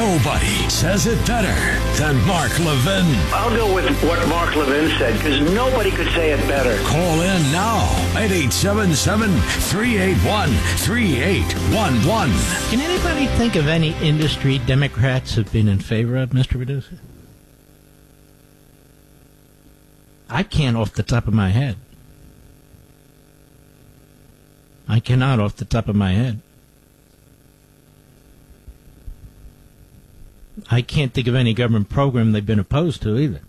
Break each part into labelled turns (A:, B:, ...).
A: Nobody says it better than Mark Levin.
B: I'll go with what Mark Levin said, because nobody could say it better.
A: Call in now at 877-381-3811.
C: Can anybody think of any industry Democrats have been in favor of, Mr. Producer? I can't off the top of my head. I cannot off the top of my head. I can't think of any government program they've been opposed to either.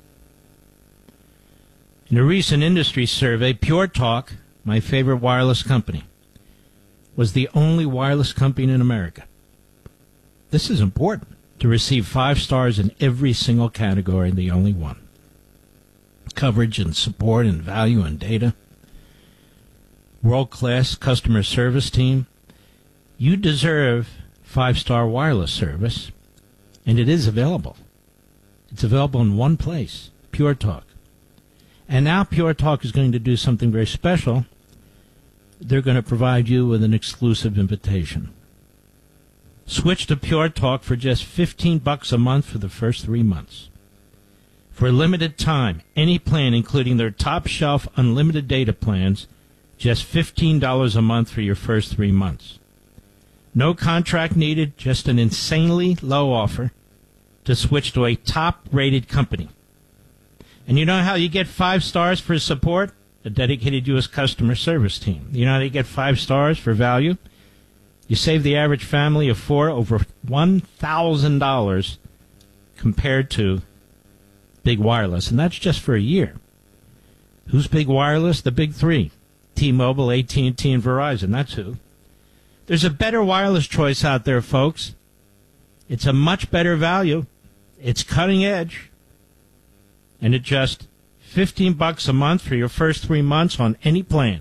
C: In a recent industry survey, Pure Talk, my favorite wireless company, was the only wireless company in America. This is important, to receive 5 stars in every single category, the only one. Coverage and support and value and data. World-class customer service team. You deserve 5-star wireless service, and it is available. It's available in one place, Pure Talk. And now Pure Talk is going to do something very special. They're going to provide you with an exclusive invitation. Switch to Pure Talk for just $15 a month for the first 3 months. For a limited time, any plan, including their top-shelf unlimited data plans, just $15 a month for your first 3 months. No contract needed, just an insanely low offer to switch to a top-rated company. And you know how you get 5 stars for support? A dedicated U.S. customer service team. You know how you get 5 stars for value? You save the average family of 4 over $1,000 compared to Big Wireless, and that's just for a year. Who's Big Wireless? The big 3. T-Mobile, AT&T, and Verizon. That's who. There's a better wireless choice out there, folks. It's a much better value. It's cutting edge. And it's just $15 a month for your first 3 months on any plan.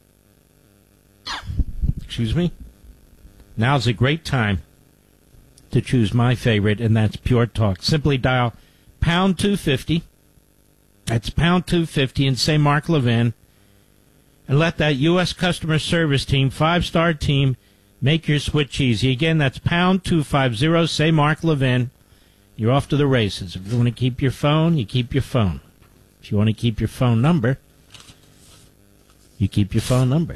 C: Excuse me? Now's a great time to choose my favorite, and that's Pure Talk. Simply dial pound 250. That's pound 250 and say Mark Levin. And let that U.S. customer service team, 5-star team, make your switch easy. Again, that's pound 250, say Mark Levin. You're off to the races. If you want to keep your phone, you keep your phone. If you want to keep your phone number, you keep your phone number.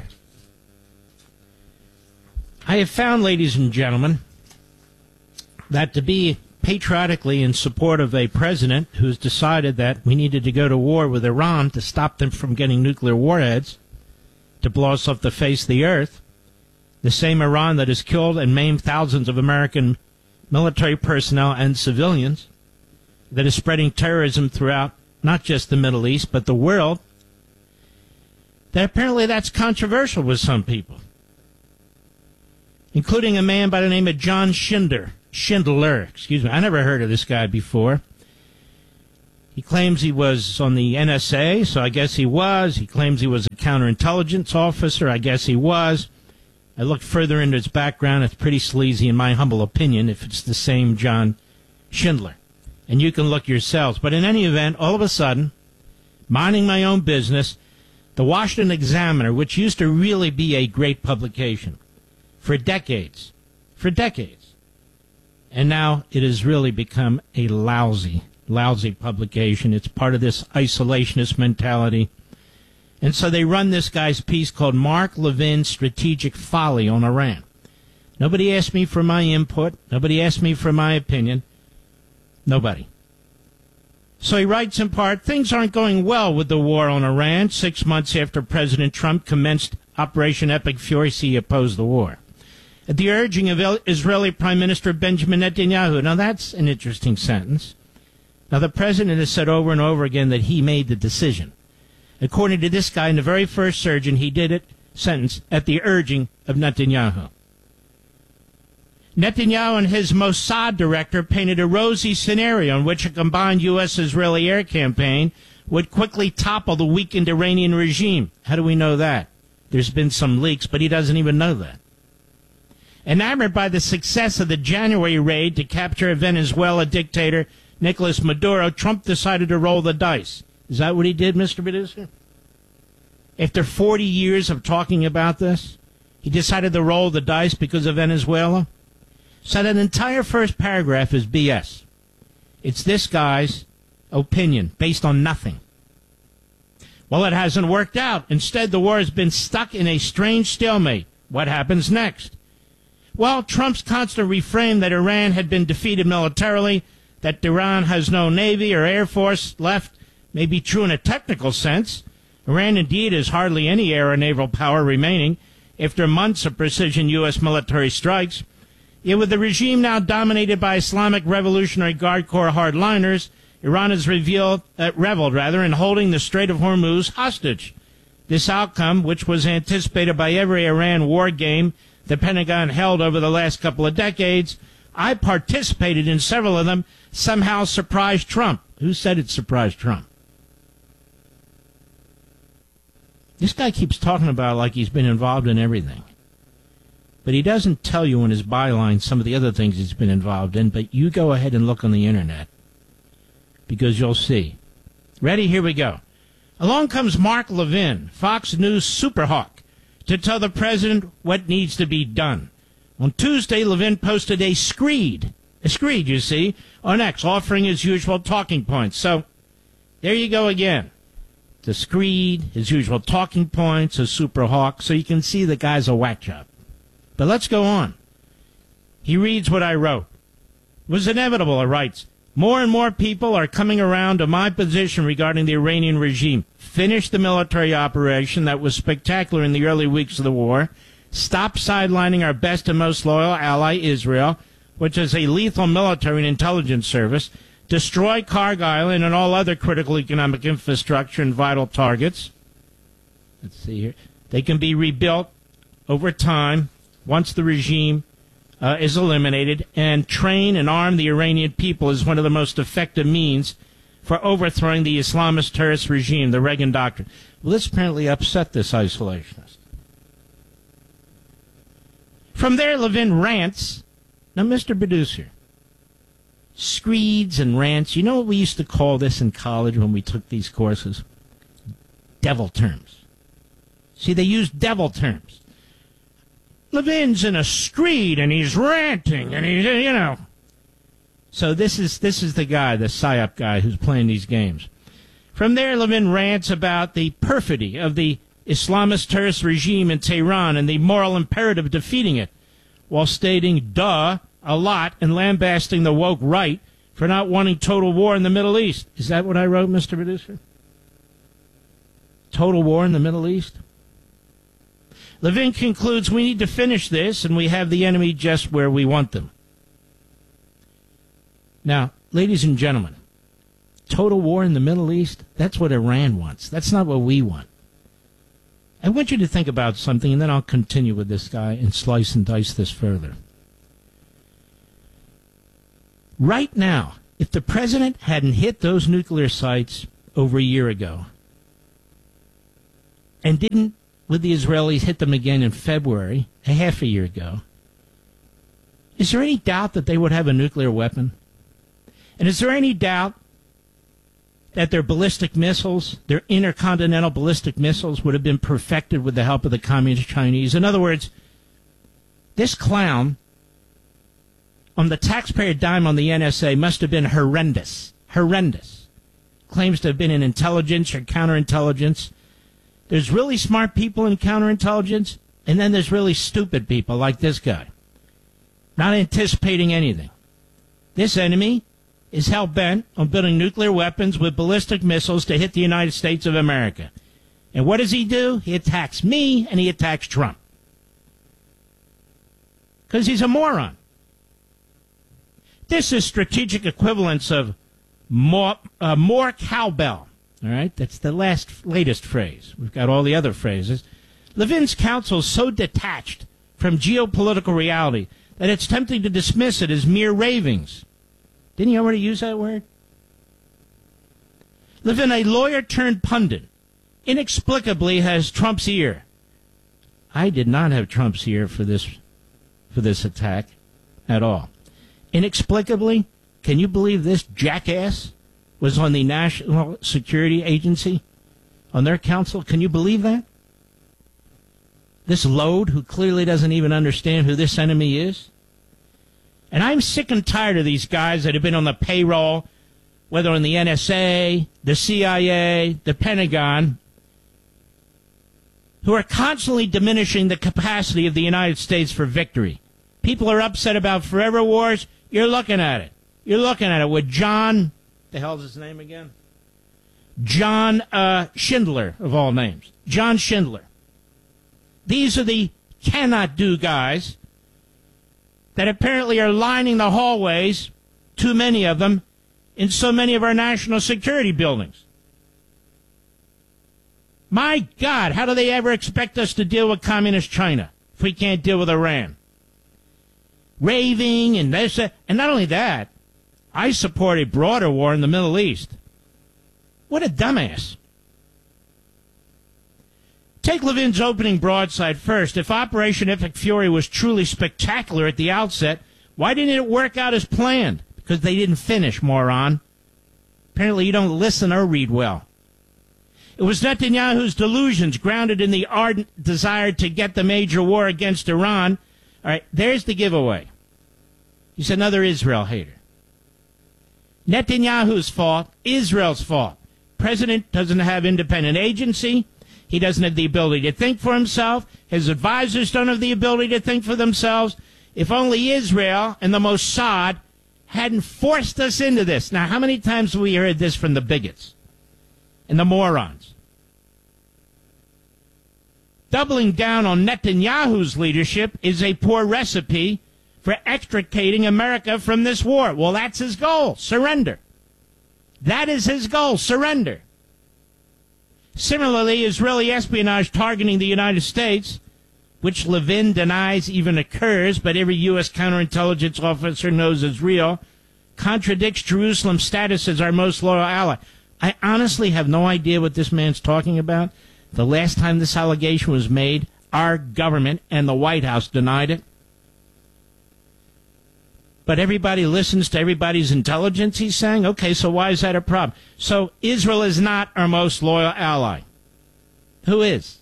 C: I have found, ladies and gentlemen, that to be patriotically in support of a president who's decided that we needed to go to war with Iran to stop them from getting nuclear warheads, to blow us off the face of the earth, the same Iran that has killed and maimed thousands of American military personnel and civilians, that is spreading terrorism throughout not just the Middle East, but the world, that apparently that's controversial with some people, including a man by the name of John Schindler. I never heard of this guy before. He claims he was on the NSA, so I guess he was. He claims he was a counterintelligence officer. I guess he was. I looked further into his background. It's pretty sleazy, in my humble opinion, if it's the same John Schindler. And you can look yourselves. But in any event, all of a sudden, minding my own business, the Washington Examiner, which used to really be a great publication for decades, and now it has really become a lousy publication. It's part of this isolationist mentality. And so they run this guy's piece called Mark Levin's Strategic Folly on Iran. Nobody asked me for my input. Nobody asked me for my opinion. Nobody. So he writes in part, things aren't going well with the war on Iran. 6 months after President Trump commenced Operation Epic Fury, he opposed the war. At the urging of Israeli Prime Minister Benjamin Netanyahu. Now, that's an interesting sentence. Now, the president has said over and over again that he made the decision. According to this guy, in the very first surgeon, he did it, sentence, at the urging of Netanyahu. Netanyahu and his Mossad director painted a rosy scenario in which a combined U.S.-Israeli air campaign would quickly topple the weakened Iranian regime. How do we know that? There's been some leaks, but he doesn't even know that. Enamored by the success of the January raid to capture Venezuela dictator Nicolas Maduro, Trump decided to roll the dice. Is that what he did, Mr. Producer? After 40 years of talking about this, he decided to roll the dice because of Venezuela? So that entire first paragraph is BS. It's this guy's opinion based on nothing. Well, it hasn't worked out. Instead, the war has been stuck in a strange stalemate. What happens next? Well, Trump's constant refrain that Iran had been defeated militarily, that Iran has no navy or air force left, may be true in a technical sense. Iran indeed has hardly any air or naval power remaining after months of precision U.S. military strikes. Yet with the regime now dominated by Islamic Revolutionary Guard Corps hardliners, Iran has reveled in holding the Strait of Hormuz hostage. This outcome, which was anticipated by every Iran war game the Pentagon held over the last couple of decades, I participated in several of them, somehow surprised Trump. Who said it surprised Trump? This guy keeps talking about it like he's been involved in everything. But he doesn't tell you in his byline some of the other things he's been involved in, but you go ahead and look on the internet, because you'll see. Ready? Here we go. Along comes Mark Levin, Fox News superhawk, to tell the president what needs to be done. On Tuesday, Levin posted a screed, you see, on X, offering his usual talking points. So, there you go again. The screed, his usual talking points, a superhawk, so you can see the guy's a whack job. But let's go on. He reads what I wrote. It was inevitable, he writes. More and more people are coming around to my position regarding the Iranian regime. Finish the military operation that was spectacular in the early weeks of the war. Stop sidelining our best and most loyal ally, Israel, which is a lethal military and intelligence service. Destroy Carg Island and all other critical economic infrastructure and vital targets. Let's see here. They can be rebuilt over time once the regime is eliminated, and train and arm the Iranian people is one of the most effective means for overthrowing the Islamist terrorist regime, the Reagan Doctrine. Well, this apparently upset this isolationist. From there, Levin rants. Now, Mr. Producer, screeds and rants, you know what we used to call this in college when we took these courses? Devil terms. See, they use devil terms. Levin's in a screed and he's ranting and he's, you know. So this is the guy, the PSYOP guy who's playing these games. From there, Levin rants about the perfidy of the Islamist terrorist regime in Tehran and the moral imperative of defeating it, while stating, duh, a lot, and lambasting the woke right for not wanting total war in the Middle East. Is that what I wrote, Mr. Producer? Total war in the Middle East? Levin concludes we need to finish this, and we have the enemy just where we want them. Now, ladies and gentlemen, total war in the Middle East, that's what Iran wants. That's not what we want. I want you to think about something, and then I'll continue with this guy and slice and dice this further. Right now, if the president hadn't hit those nuclear sites over a year ago and didn't, with the Israelis, hit them again in February, a half a year ago, is there any doubt that they would have a nuclear weapon? And is there any doubt that their ballistic missiles, their intercontinental ballistic missiles, would have been perfected with the help of the communist Chinese? In other words, this clown on the taxpayer dime on the NSA must have been horrendous. Horrendous. Claims to have been in intelligence or counterintelligence. There's really smart people in counterintelligence, and then there's really stupid people like this guy, not anticipating anything. This enemy is hell-bent on building nuclear weapons with ballistic missiles to hit the United States of America. And what does he do? He attacks me, and he attacks Trump. Because he's a moron. This is strategic equivalence of more cowbell. All right, that's the latest phrase. We've got all the other phrases. Levin's counsel is so detached from geopolitical reality that it's tempting to dismiss it as mere ravings. Didn't he already use that word? Levin, a lawyer turned pundit, inexplicably has Trump's ear. I did not have Trump's ear for this attack at all. Inexplicably, can you believe this jackass was on the National Security Agency, on their council? Can you believe that? This load, who clearly doesn't even understand who this enemy is? And I'm sick and tired of these guys that have been on the payroll, whether in the NSA, the CIA, the Pentagon, who are constantly diminishing the capacity of the United States for victory. People are upset about forever wars. You're looking at it. You're looking at it with John, the hell's his name again? John Schindler, of all names. John Schindler. These are the cannot-do guys that apparently are lining the hallways, too many of them, in so many of our national security buildings. My God, how do they ever expect us to deal with communist China if we can't deal with Iran? Raving and this, and not only that, I support a broader war in the Middle East. What a dumbass. Take Levin's opening broadside first. If Operation Epic Fury was truly spectacular at the outset, why didn't it work out as planned? Because they didn't finish, moron. Apparently you don't listen or read well. It was Netanyahu's delusions, grounded in the ardent desire to get the major war against Iran. All right, there's the giveaway. He's another Israel hater. Netanyahu's fault, Israel's fault. President doesn't have independent agency. He doesn't have the ability to think for himself. His advisors don't have the ability to think for themselves. If only Israel and the Mossad hadn't forced us into this. Now, how many times have we heard this from the bigots and the morons? Doubling down on Netanyahu's leadership is a poor recipe for extricating America from this war. Well, that's his goal, surrender. That is his goal, surrender. Similarly, Israeli espionage targeting the United States, which Levin denies even occurs, but every U.S. counterintelligence officer knows is real, contradicts Jerusalem's status as our most loyal ally. I honestly have no idea what this man's talking about. The last time this allegation was made, our government and the White House denied it. But everybody listens to everybody's intelligence, he's saying? Okay, so why is that a problem? So Israel is not our most loyal ally. Who is?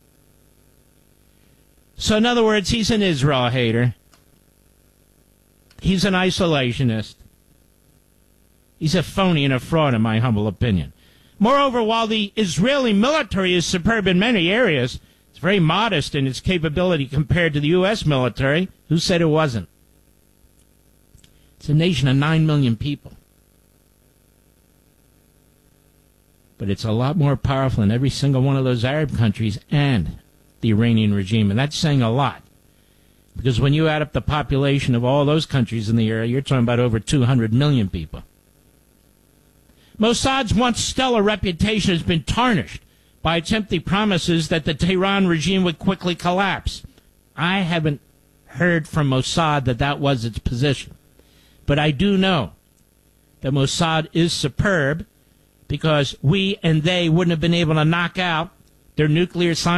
C: So in other words, he's an Israel hater. He's an isolationist. He's a phony and a fraud, in my humble opinion. Moreover, while the Israeli military is superb in many areas, it's very modest in its capability compared to the U.S. military. Who said it wasn't? It's a nation of 9 million people. But it's a lot more powerful than every single one of those Arab countries and the Iranian regime. And that's saying a lot. Because when you add up the population of all those countries in the area, you're talking about over 200 million people. Mossad's once stellar reputation has been tarnished by its empty promises that the Tehran regime would quickly collapse. I haven't heard from Mossad that that was its position. But I do know that Mossad is superb because we and they wouldn't have been able to knock out their nuclear science